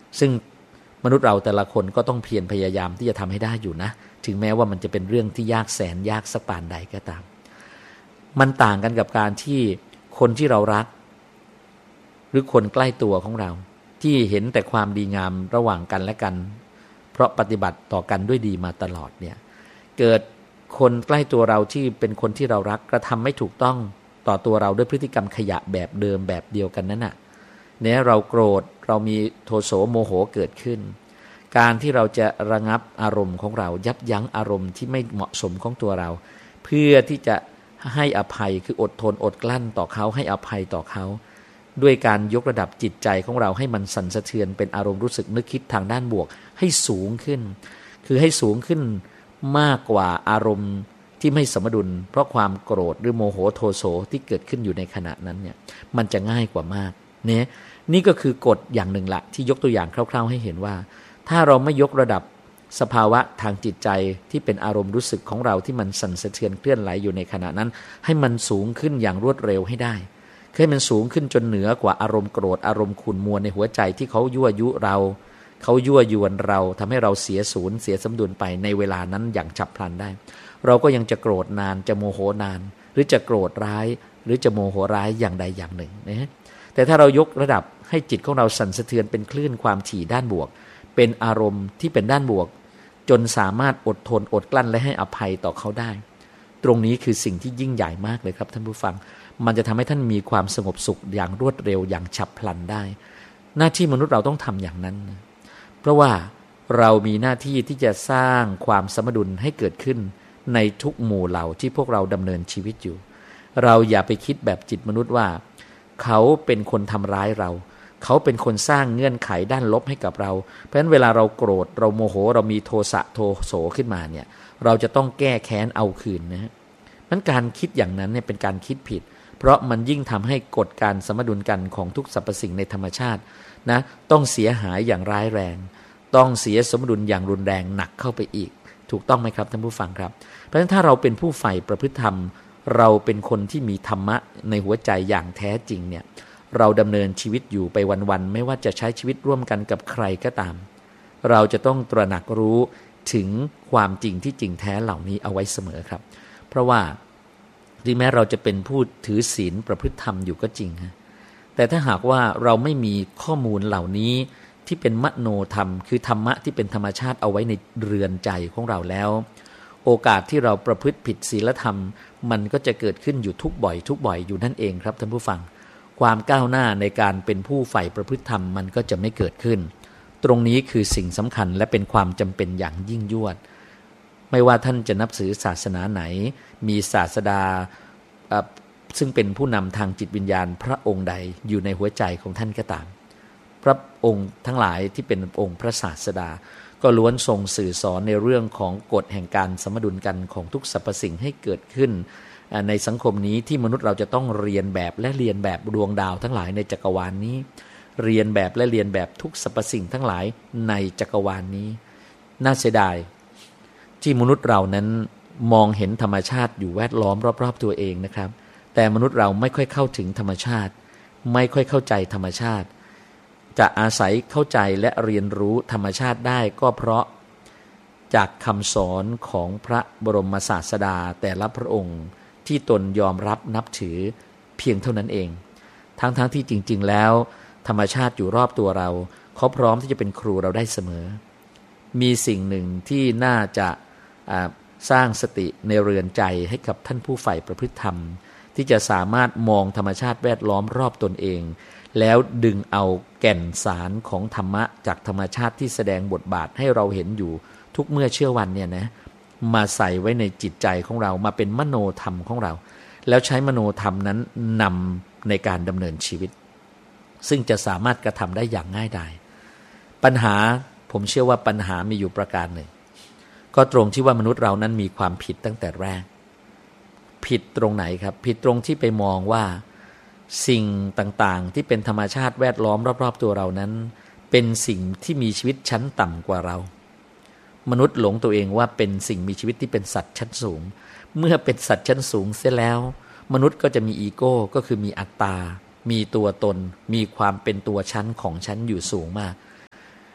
ซึ่งมนุษย์เราแต่ละคนก็ต้องเพียรพยายามที่จะทำให้ได้อยู่นะถึงแม้ว่ามันจะเป็นเรื่องที่ยากแสนยากสักปานใดก็ตามมันต่างกันกับการที่คนที่เรารักหรือคนใกล้ตัวของเราที่เห็นแต่ความดีงามระหว่างกันและกันเพราะปฏิบัติต่อกันด้วยดีมาตลอดเนี่ยเกิดคนใกล้ตัวเราที่เป็นคนที่เรารักกระทำไม่ถูกต้องต่อตัวเราด้วยพฤติกรรมขยะแบบเดิมแบบเดียวกันนั้นน่ะเนี่ยเราโกรธเรามีโทโสโมโหเกิดขึ้นการที่เราจะระงับอารมณ์ของเรายับยั้งอารมณ์ที่ไม่เหมาะสมของตัวเราเพื่อที่จะให้อภัยคืออดทนอดกลั้นต่อเขาให้อภัยต่อเขาด้วยการยกระดับจิตใจของเราให้มันสั่นสะเทือนเป็นอารมณ์รู้สึกนึกคิดทางด้านบวกให้สูงขึ้นคือให้สูงขึ้นมากกว่าอารมณ์ที่ไม่สมดุลเพราะความโกรธหรือโมโหโทโสที่เกิดขึ้นอยู่ในขณะนั้นเนี่ยมันจะง่ายกว่ามากเนี่ยนี่ก็คือกฎอย่างหนึ่งละที่ยกตัวอย่างคร่าวๆให้เห็นว่าถ้าเราไม่ยกระดับสภาวะทางจิตใจที่เป็นอารมณ์รู้สึกของเราที่มันสั่นสะเทือนเคลื่อนไหวอยู่ในขณะนั้นให้มันสูงขึ้นอย่างรวดเร็วให้ได้ให้มันสูงขึ้นจนเหนือกว่าอารมณ์โกรธอารมณ์ขุ่นมัวในหัวใจที่เขายั่วยุเราเขายั่วยวนเราทำให้เราเสียศูนย์เสียสมดุลไปในเวลานั้นอย่างฉับพลันได้เราก็ยังจะโกรธนานจะโมโหนานหรือจะโกรธร้ายหรือจะโมโหร้ายอย่างใดอย่างหนึ่งนะแต่ถ้าเรายกระดับให้จิตของเราสั่นสะเทือนเป็นคลื่นความถี่ด้านบวกเป็นอารมณ์ที่เป็นด้านบวกจนสามารถอดทนอดกลั้นและให้อภัยต่อเขาได้ตรงนี้คือสิ่งที่ยิ่งใหญ่มากเลยครับท่านผู้ฟังมันจะทำให้ท่านมีความสงบสุขอย่างรวดเร็วอย่างฉับพลันได้หน้าที่มนุษย์เราต้องทำอย่างนั้นเพราะว่าเรามีหน้าที่ที่จะสร้างความสมดุลให้เกิดขึ้นในทุกหมู่เหล่าที่พวกเราดำเนินชีวิตอยู่เราอย่าไปคิดแบบจิตมนุษย์ว่าเขาเป็นคนทำร้ายเราเขาเป็นคนสร้างเงื่อนไขด้านลบให้กับเราเพราะฉะนั้นเวลาเราโกรธเราโมโหเรามีโทสะโทโสขึ้นมาเนี่ยเราจะต้องแก้แค้นเอาคืนนะนั้นการคิดอย่างนั้นเนี่ยเป็นการคิดผิดเพราะมันยิ่งทำให้กฎการสมดุลกันของทุกสรรพสิ่งในธรรมชาตินะต้องเสียหายอย่างร้ายแรงต้องเสียสมดุลอย่างรุนแรงหนักเข้าไปอีกถูกต้องไหมครับท่านผู้ฟังครับเพราะฉะนั้นถ้าเราเป็นผู้ใฝ่ประพฤติธรรมเราเป็นคนที่มีธรรมะในหัวใจอย่างแท้จริงเนี่ยเราดำเนินชีวิตอยู่ไปวันๆไม่ว่าจะใช้ชีวิตร่วมกันกับใครก็ตามเราจะต้องตระหนักรู้ถึงความจริงที่จริงแท้เหล่านี้เอาไว้เสมอครับเพราะว่าถึงแม้เราจะเป็นผู้ถือศีลประพฤติธรรมอยู่ก็จริงฮะแต่ถ้าหากว่าเราไม่มีข้อมูลเหล่านี้ที่เป็นมโนธรรมคือธรรมะที่เป็นธรรมชาติเอาไว้ในเรือนใจของเราแล้วโอกาสที่เราประพฤติผิดศีลธรรมมันก็จะเกิดขึ้นอยู่ทุกบ่อยอยู่นั่นเองครับท่านผู้ฟังความก้าวหน้าในการเป็นผู้ใฝ่ประพฤติธรรมมันก็จะไม่เกิดขึ้นตรงนี้คือสิ่งสำคัญและเป็นความจำเป็นอย่างยิ่งยวดไม่ว่าท่านจะนับถือศาสนาไหนมีศาสดาซึ่งเป็นผู้นำทางจิตวิญญาณพระองค์ใดอยู่ในหัวใจของท่านก็ตามพระองค์ทั้งหลายที่เป็นองค์พระศาสดาก็ล้วนทรงสื่อสอนในเรื่องของกฎแห่งการสมดุลกันของทุกสรรพสิ่งให้เกิดขึ้นในสังคมนี้ที่มนุษย์เราจะต้องเรียนแบบและเรียนแบบดวงดาวทั้งหลายในจักรวาลนี้เรียนแบบและเรียนแบบทุกสรรพสิ่งทั้งหลายในจักรวาลนี้น่าเสียดายที่มนุษย์เรานั้นมองเห็นธรรมชาติอยู่แวดล้อมรอบๆตัวเองนะครับแต่มนุษย์เราไม่ค่อยเข้าถึงธรรมชาติไม่ค่อยเข้าใจธรรมชาติจะอาศัยเข้าใจและเรียนรู้ธรรมชาติได้ก็เพราะจากคำสอนของพระบรมศาสดาแต่ละพระองค์ที่ตนยอมรับนับถือเพียงเท่านั้นเองทั้งที่จริงๆแล้วธรรมชาติอยู่รอบตัวเราเขาพร้อมที่จะเป็นครูเราได้เสมอมีสิ่งหนึ่งที่น่าจะสร้างสติในเรือนใจให้กับท่านผู้ใฝ่ประพฤติธรรมที่จะสามารถมองธรรมชาติแวดล้อมรอบตนเองแล้วดึงเอาแก่นสารของธรรมะจากธรรมชาติที่แสดงบทบาทให้เราเห็นอยู่ทุกเมื่อเชื่อวันเนี่ยนะมาใส่ไว้ในจิตใจของเรามาเป็นมโนธรรมของเราแล้วใช้มโนธรรมนั้นนำในการดำเนินชีวิตซึ่งจะสามารถกระทำได้อย่างง่ายดายปัญหาผมเชื่อว่าปัญหามีอยู่ประการหนึ่งก็ตรงที่ว่ามนุษย์เรานั้นมีความผิดตั้งแต่แรกผิดตรงไหนครับผิดตรงที่ไปมองว่าสิ่งต่างๆที่เป็นธรรมชาติแวดล้อมรอบๆตัวเรานั้นเป็นสิ่งที่มีชีวิตชั้นต่ำกว่าเรามนุษย์หลงตัวเองว่าเป็นสิ่งมีชีวิตที่เป็นสัตว์ชั้นสูงเมื่อเป็นสัตว์ชั้นสูงเสียแล้วมนุษย์ก็จะมีอีโก้ก็คือมีอัตตามีตัวตนมีความเป็นตัวชั้นของชั้นอยู่สูงมาก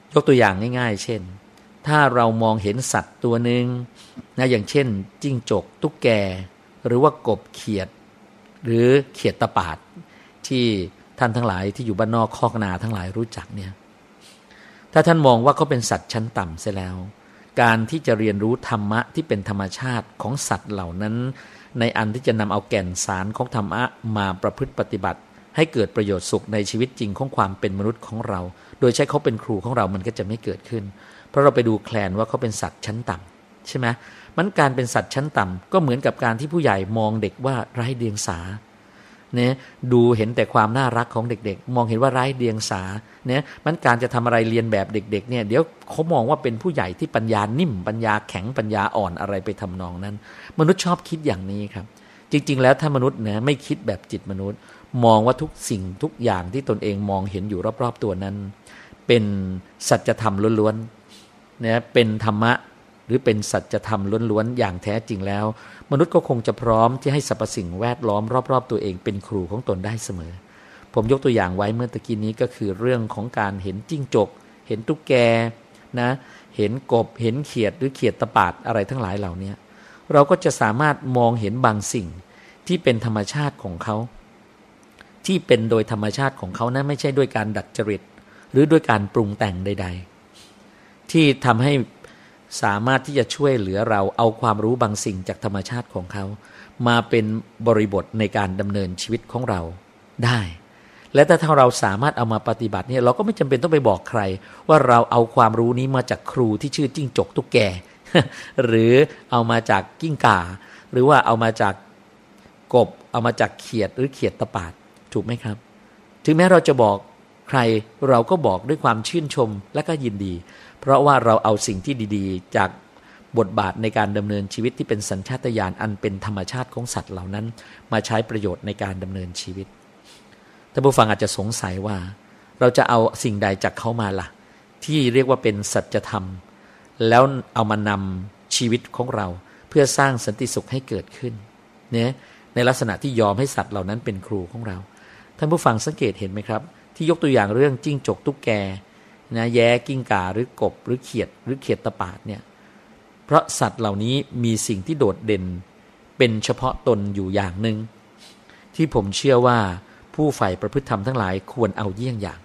ยกตัวอย่างง่ายๆเช่นถ้าเรามองเห็นสัตว์ตัวหนึ่งนะอย่างเช่นจิ้งจกตุ๊กแกหรือว่ากบเขียดหรือเขียดตะปาดที่ท่านทั้งหลายที่อยู่บ้านนอกคอกนาทั้งหลายรู้จักเนี่ยถ้าท่านมองว่าเขาเป็นสัตว์ชั้นต่ำเสียแล้วการที่จะเรียนรู้ธรรมะที่เป็นธรรมชาติของสัตว์เหล่านั้นในอันที่จะนำเอาแก่นสารของธรรมะมาประพฤติปฏิบัติให้เกิดประโยชน์สุขในชีวิตจริงของความเป็นมนุษย์ของเราโดยใช้เขาเป็นครูของเรามันก็จะไม่เกิดขึ้นเพราะเราไปดูแคลนว่าเขาเป็นสัตว์ชั้นต่ำใช่ไหมมันการเป็นสัตว์ชั้นต่ำก็เหมือนกับการที่ผู้ใหญ่มองเด็กว่าไร้เดียงสาเนี่ยดูเห็นแต่ความน่ารักของเด็กๆมองเห็นว่าไร้เดียงสาเนี่ยมันการจะทำอะไรเรียนแบบเด็กๆเนี่ยเดี๋ยวเขามองว่าเป็นผู้ใหญ่ที่ปัญญานิ่มปัญญาแข็งปัญญาอ่อนอะไรไปทำนองนั้นมนุษย์ชอบคิดอย่างนี้ครับจริงๆแล้วถ้ามนุษย์นะไม่คิดแบบจิตมนุษย์มองว่าทุกสิ่งทุกอย่างที่ตนเองมองเห็นอยู่รอบๆตัวนั้นเป็นสัจธรรมล้วนๆนะเป็นธรรมะหรือเป็นสัจธรรมล้วนๆอย่างแท้จริงแล้วมนุษย์ก็คงจะพร้อมที่ให้สรรพสิ่งแวดล้อมรอบๆตัวเองเป็นครูของตนได้เสมอผมยกตัวอย่างไว้เมื่อตะกี้นี้ก็คือเรื่องของการเห็นจิ้งจกเห็นตุ๊กแกนะเห็นกบเห็นเขียดหรือเขียดตะปาดอะไรทั้งหลายเหล่านี้เราก็จะสามารถมองเห็นบางสิ่งที่เป็นธรรมชาติของเขาที่เป็นโดยธรรมชาติของเขานะไม่ใช่ด้วยการดัดจริตหรือด้วยการปรุงแต่งใดๆที่ทำให้สามารถที่จะช่วยเหลือเราเอาความรู้บางสิ่งจากธรรมชาติของเขามาเป็นบริบทในการดำเนินชีวิตของเราได้และถ้าเราสามารถเอามาปฏิบัติเนี่ยเราก็ไม่จำเป็นต้องไปบอกใครว่าเราเอาความรู้นี้มาจากครูที่ชื่อจิ้งจกตุ๊กแก หรือเอามาจากกิ้งก่าหรือว่าเอามาจากกบเอามาจากเขียดหรือเขียดตะปาดถูกไหมครับถึงแม้เราจะบอกใครเราก็บอกด้วยความชื่นชมและก็ยินดีเพราะว่าเราเอาสิ่งที่ดีๆจากบทบาทในการดำเนินชีวิตที่เป็นสัญชาตญาณอันเป็นธรรมชาติของสัตว์เหล่านั้นมาใช้ประโยชน์ในการดำเนินชีวิตท่านผู้ฟังอาจจะสงสัยว่าเราจะเอาสิ่งใดจากเขามาล่ะที่เรียกว่าเป็นสัจธรรมแล้วเอามานำชีวิตของเราเพื่อสร้างสันติสุขให้เกิดขึ้นเนี่ยในลักษณะที่ยอมให้สัตว์เหล่านั้นเป็นครูของเราท่านผู้ฟังสังเกตเห็นไหมครับที่ยกตัวอย่างเรื่องจิ้งจกตุ๊กแกนะแย้กิ้งก่าหรือกบหรือเขียดตะปาดเนี่ยเพราะสัตว์เหล่านี้มีสิ่งที่โดดเด่นเป็นเฉพาะตนอยู่อย่างหนึ่งที่ผมเชื่อว่าผู้ใฝ่ประพฤติธรรมทั้งหลายควรเอาเยี่ยงอย่าง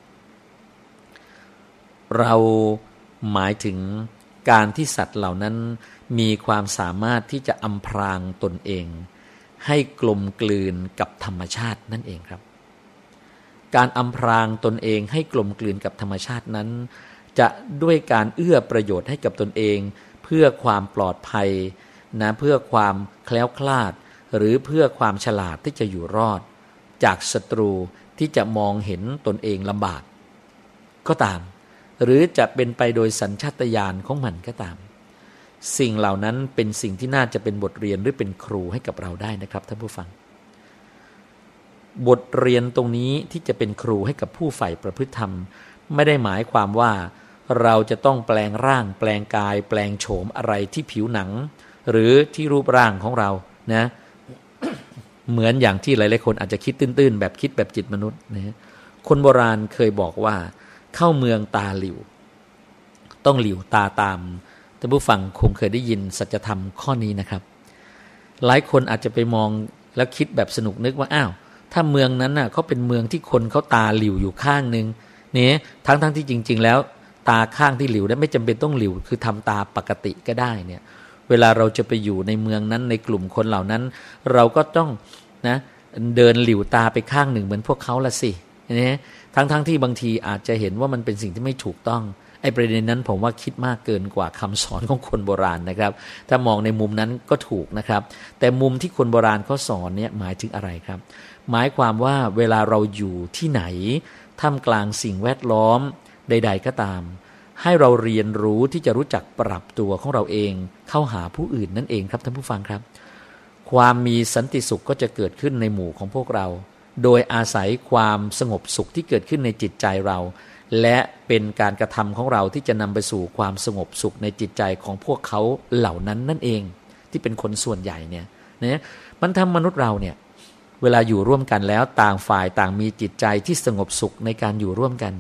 เราหมายถึงการที่สัตว์เหล่านั้นมีความสามารถที่จะอำพรางตนเองให้กลมกลืนกับธรรมชาตินั่นเองครับการอำพรางตนเองให้กลมกลืนกับธรรมชาตินั้นจะด้วยการเอื้อประโยชน์ให้กับตนเองเพื่อความปลอดภัยนะเพื่อความแคล้วคลาดหรือเพื่อความฉลาดที่จะอยู่รอดจากศัตรูที่จะมองเห็นตนเองลำบากก็ตามหรือจะเป็นไปโดยสัญชาตญาณของมันก็ตามสิ่งเหล่านั้นเป็นสิ่งที่น่าจะเป็นบทเรียนหรือเป็นครูให้กับเราได้นะครับท่านผู้ฟังบทเรียนตรงนี้ที่จะเป็นครูให้กับผู้ใฝ่ประพฤติธรรมไม่ได้หมายความว่าเราจะต้องแปลงร่างแปลงกายแปลงโฉมอะไรที่ผิวหนังหรือที่รูปร่างของเรานะ เหมือนอย่างที่หลายๆคนอาจจะคิดตื้นๆแบบคิดแบบจิตมนุษย์นะคนโบราณเคยบอกว่าเข้าเมืองตาหลิวต้องหลิวตาตามท่านผู้ฟังคงเคยได้ยินสัจธรรมข้อนี้นะครับหลายคนอาจจะไปมองแล้วคิดแบบสนุกนึกว่าอ้าวถ้าเมืองนั้นน่ะเขาเป็นเมืองที่คนเขาตาหลิวอยู่ข้างนึงนี่ทั้งที่จริงๆแล้วตาข้างที่หลิวนั้นไม่จำเป็นต้องหลิวคือทำตาปกติก็ได้เนี่ยเวลาเราจะไปอยู่ในเมืองนั้นในกลุ่มคนเหล่านั้นเราก็ต้องนะเดินหลิวตาไปข้างหนึ่งเหมือนพวกเขาละสินี่ทั้งที่บางทีอาจจะเห็นว่ามันเป็นสิ่งที่ไม่ถูกต้องไอ้ประเด็นนั้นผมว่าคิดมากเกินกว่าคำสอนของคนโบราณนะครับถ้ามองในมุมนั้นก็ถูกนะครับแต่มุมที่คนโบราณเขาสอนเนี่ยหมายถึงอะไรครับหมายความว่าเวลาเราอยู่ที่ไหนท่ามกลางสิ่งแวดล้อมใดๆก็ตามให้เราเรียนรู้ที่จะรู้จักปรับตัวของเราเองเข้าหาผู้อื่นนั่นเองครับท่านผู้ฟังครับความมีสันติสุขก็จะเกิดขึ้นในหมู่ของพวกเราโดยอาศัยความสงบสุขที่เกิดขึ้นในจิตใจเราและเป็นการกระทำของเราที่จะนำไปสู่ความสงบสุขในจิตใจของพวกเขาเหล่านั้นนั่นเองที่เป็นคนส่วนใหญ่เนี่ยนะมันทำมนุษย์เราเนี่ยเวลาอยู่ร่วมกันแล้วต่างฝ่ายต่างมีจิตใจที่สงบสุขในการอยู่ร่วมกัน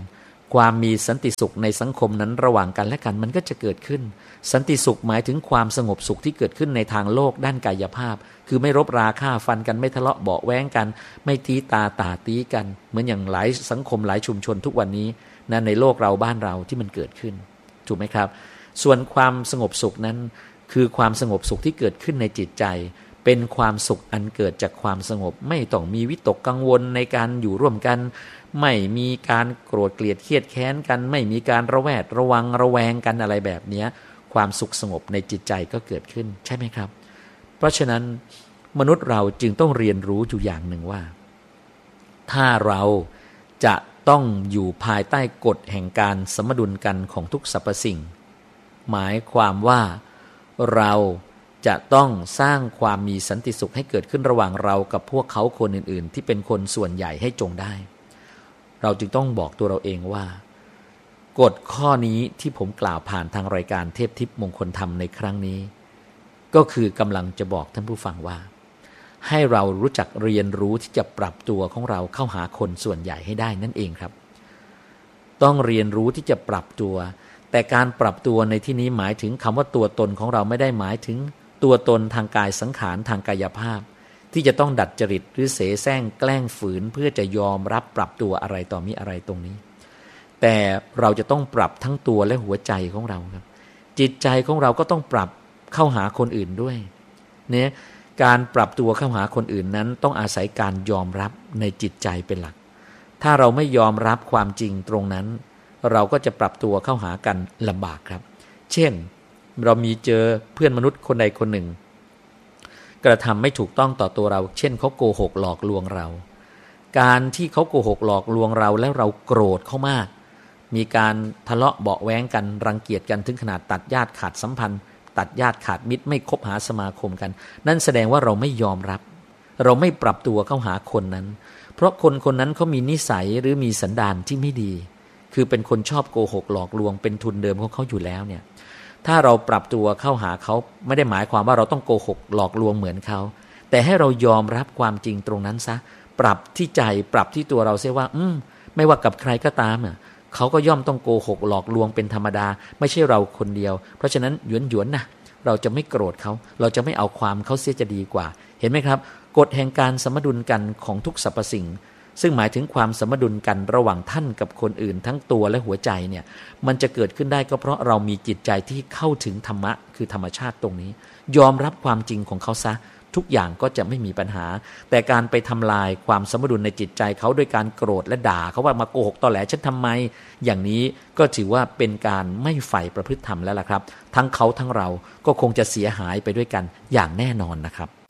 ความมีสันติสุขในสังคมนั้นระหว่างกันและกันมันก็จะเกิดขึ้นสันติสุขหมายถึงความสงบสุขที่เกิดขึ้นในทางโลกด้านกายภาพคือไม่รบราฆ่าฟันกันไม่ทะเลาะเบาะแว้งกันไม่ตีตาตีกันเหมือนอย่างหลายสังคมหลายชุมชนทุกวันนี้นะในโลกเราบ้านเราที่มันเกิดขึ้นถูกไหมครับส่วนความสงบสุขนั้นคือความสงบสุขที่เกิดขึ้นในจิตใจเป็นความสุขอันเกิดจากความสงบไม่ต้องมีวิตกกังวลในการอยู่ร่วมกันไม่มีการโกรธเกลียดเครียดแค้นกันไม่มีการระแวดระวังระแวงกันอะไรแบบนี้ความสุขสงบในจิตใจก็เกิดขึ้นใช่ไหมครับเพราะฉะนั้นมนุษย์เราจึงต้องเรียนรู้อยู่อย่างหนึ่งว่าถ้าเราจะต้องอยู่ภายใต้กฎแห่งการสมดุลกันของทุกสรรพสิ่งหมายความว่าเราจะต้องสร้างความมีสันติสุขให้เกิดขึ้นระหว่างเรากับพวกเขาคนอื่นๆที่เป็นคนส่วนใหญ่ให้จงได้เราจึงต้องบอกตัวเราเองว่ากฎข้อนี้ที่ผมกล่าวผ่านทางรายการเทพทิพย์มงคลธรรมในครั้งนี้ก็คือกำลังจะบอกท่านผู้ฟังว่าให้เรารู้จักเรียนรู้ที่จะปรับตัวของเราเข้าหาคนส่วนใหญ่ให้ได้นั่นเองครับต้องเรียนรู้ที่จะปรับตัวแต่การปรับตัวในที่นี้หมายถึงคำว่าตัวตนของเราไม่ได้หมายถึงตัวตนทางกายสังขารทางกายภาพที่จะต้องดัดจริตหรือเสแสร้งแกล้งฝืนเพื่อจะยอมรับปรับตัวอะไรต่อมีอะไรตรงนี้แต่เราจะต้องปรับทั้งตัวและหัวใจของเราครับจิตใจของเราก็ต้องปรับเข้าหาคนอื่นด้วยเนี่ยการปรับตัวเข้าหาคนอื่นนั้นต้องอาศัยการยอมรับในจิตใจเป็นหลักถ้าเราไม่ยอมรับความจริงตรงนั้นเราก็จะปรับตัวเข้าหากันลำบากครับเช่นเรามีเจอเพื่อนมนุษย์คนใดคนหนึ่งกระทำไม่ถูกต้องต่อตัวเราเช่นเขาโกหกหลอกลวงเราการที่เขาโกหกหลอกลวงเราแล้วเราโกรธเขามากมีการทะเลาะเบาะแว้งกันรังเกียจกันถึงขนาดตัดญาติขาดสัมพันธ์ตัดญาติขาดมิตรไม่คบหาสมาคมกันนั่นแสดงว่าเราไม่ยอมรับเราไม่ปรับตัวเข้าหาคนนั้นเพราะคนคนนั้นเขามีนิสัยหรือมีสันดานที่ไม่ดีคือเป็นคนชอบโกหกหลอกลวงเป็นทุนเดิมของเขาอยู่แล้วเนี่ยถ้าเราปรับตัวเข้าหาเขาไม่ได้หมายความว่าเราต้องโกหกหลอกลวงเหมือนเขาแต่ให้เรายอมรับความจริงตรงนั้นซะปรับที่ใจปรับที่ตัวเราเสียว่าไม่ว่ากับใครก็ตามเขาก็ย่อมต้องโกหกหลอกลวงเป็นธรรมดาไม่ใช่เราคนเดียวเพราะฉะนั้นหยวนๆนะเราจะไม่โกรธเขาเราจะไม่เอาความเขาเสียจะดีกว่าเห็นไหมครับกฎแห่งการสมดุลกันของทุกสรรพสิ่งซึ่งหมายถึงความสมดุลกันระหว่างท่านกับคนอื่นทั้งตัวและหัวใจเนี่ยมันจะเกิดขึ้นได้ก็เพราะเรามีจิตใจที่เข้าถึงธรรมะคือธรรมชาติตรงนี้ยอมรับความจริงของเขาซะทุกอย่างก็จะไม่มีปัญหาแต่การไปทำลายความสมดุลในจิตใจเขาด้วยการโกรธและด่าเขาว่ามาโกหกตอแหลฉันทำไมอย่างนี้ก็ถือว่าเป็นการไม่ใฝ่ประพฤติธรรมแล้วล่ะครับทั้งเขาทั้งเราก็คงจะเสียหายไปด้วยกันอย่างแน่นอนนะครับ